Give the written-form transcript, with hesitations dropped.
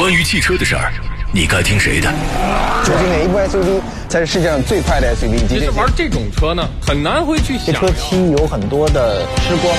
关于汽车的事儿，你该听谁的？ 究竟哪一部 SUV 才是世界上最快的 SUV？ 其实玩这种车呢，很难会去想。 这车漆有很多的吃光